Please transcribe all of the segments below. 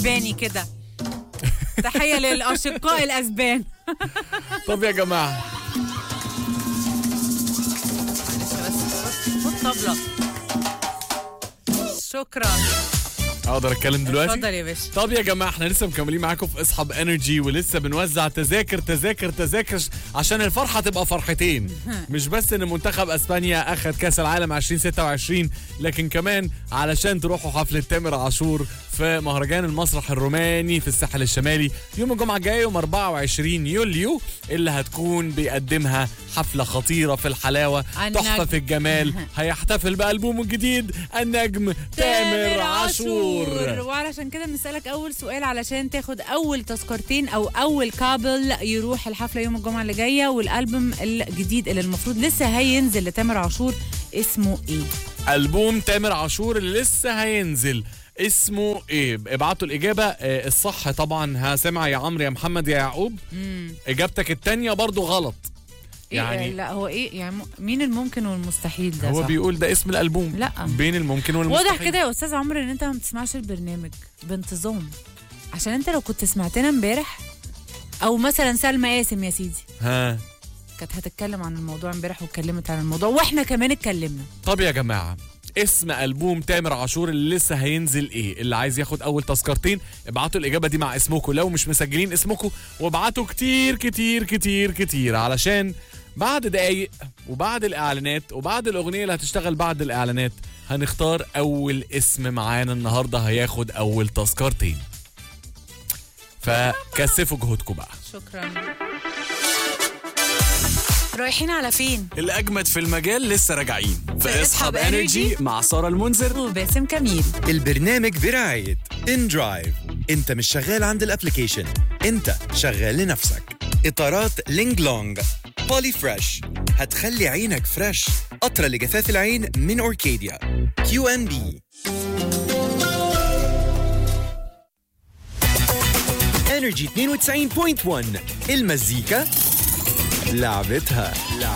اسباني كده. تحية للأشقاء الأسبان. طب يا جماعة خد طبلة. شكرا. اقدر اتكلم دلوقتي؟ اتفضل يا باشا. طب يا جماعه احنا لسه مكملين معاكم في اصحاب انرجي، ولسه بنوزع تذاكر عشان الفرحه تبقى فرحتين. مش بس ان منتخب اسبانيا اخذ كاس العالم 2026، لكن كمان علشان تروحوا حفله تامر عاشور في مهرجان المسرح الروماني في الساحل الشمالي يوم الجمعه الجايه يوم 24 يوليو، اللي هتكون بيقدمها حفله خطيره في الحلاوه، تحفه في الجمال. هيحتفل بألبومه الجديد النجم تامر عاشور. وعلشان كده بنسألك أول سؤال علشان تاخد أول تذكرتين أو أول كابل يروح الحفلة يوم الجمعة اللي جاية. والألبوم الجديد اللي المفروض لسه هينزل لتامر عاشور اسمه إيه؟ ألبوم تامر عاشور اللي لسه هينزل اسمه إيه؟ ابعتوا الإجابة الصح طبعا. سامع يا عمرو يا محمد يا يعقوب؟ إجابتك التانية برضو غلط. يعني إيه؟ لا هو ايه يعني مين الممكن والمستحيل ده؟ هو صح؟ بيقول ده اسم الالبوم. لا بين الممكن والمستحيل. واضح كده يا استاذ عمرو ان انت ما بتسمعش البرنامج بانتظام، عشان انت لو كنت سمعتنا امبارح او مثلا سلمى قاسم يا سيدي كانت هتتكلم عن الموضوع امبارح واتكلمت عن الموضوع واحنا كمان اتكلمنا. طب يا جماعه اسم ألبوم تامر عاشور اللي لسه هينزل ايه؟ اللي عايز ياخد اول تذكرتين ابعتوا الإجابة دي مع اسمكم لو مش مسجلين اسمكم، وابعتوا كتير كتير كتير كتير، علشان بعد دقايق وبعد الإعلانات وبعد الأغنية اللي هتشتغل بعد الإعلانات هنختار أول اسم معانا النهاردة هياخد أول تذكرتين. فكثفوا جهودكم بقى. شكرا. رايحين على فين؟ الأجمد في المجال لسه راجعين في اصحاب انرجي مع سارة المنذر وباسم كميل. البرنامج برعاية ان درايف. انت مش شغال عند الابليكيشن، انت شغال لنفسك. اطارات لينج لونج بولي فريش هتخلي عينك فريش. قطرة لجفاف العين من اوركيديا. كيو ان بي. انرجي 92.1 المزيكا لعبتها.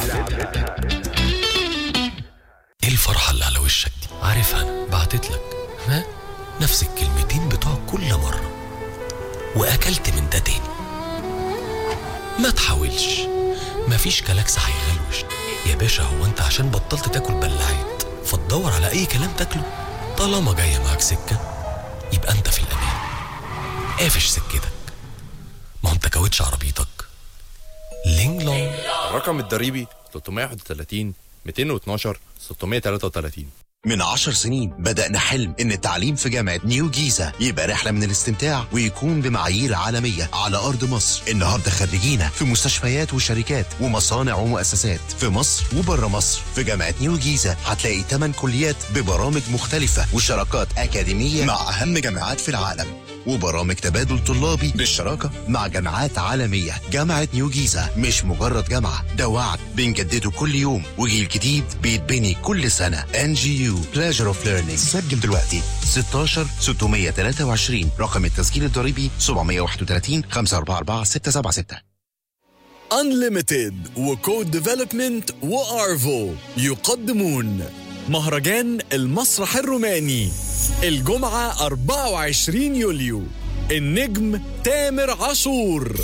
ايه الفرحة اللي على وشك دي؟ عارفها انا، بعتتلك ها نفس الكلمتين بتوع كل مرة، واكلت من ده تاني. ما تحاولش، مفيش كلاكس هيغلوش يا باشا. هو انت عشان بطلت تاكل بلاعات فتدور على اي كلام تاكله؟ طالما جاية معاك سكة يبقى انت في الامان. قافش سكتك، ما انت كاوتش عربيتك لينج لونج. الرقم الضريبي 331 212 633. من 10 سنين بدأنا حلم إن التعليم في جامعة نيو جيزة يبقى رحلة من الاستمتاع ويكون بمعايير عالمية على أرض مصر. النهاردة خريجينا في مستشفيات وشركات ومصانع ومؤسسات في مصر وبره مصر. في جامعة نيو جيزة هتلاقي 8 كليات ببرامج مختلفة وشراكات أكاديمية مع أهم جامعات في العالم، وبرامج تبادل طلابي بالشراكة مع جامعات عالمية. جامعة نيو جيزة مش مجرد جامعة، ده وعد بنجدده كل يوم، وجيل جديد بيتبني كل سنة. NGU Pleasure of Learning. سجل دلوقتي 16 623. رقم التسجيل الضريبي 731 544 676. Unlimited وكود ديفلوبمنت وارفو يقدمون مهرجان المسرح الروماني الجمعة 24 يوليو. النجم تامر عاشور.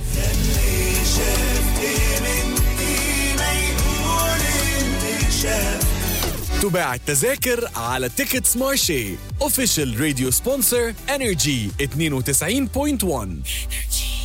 تباع التذاكر على تيكتس مارشي. Official Radio Sponsor Energy 92.1.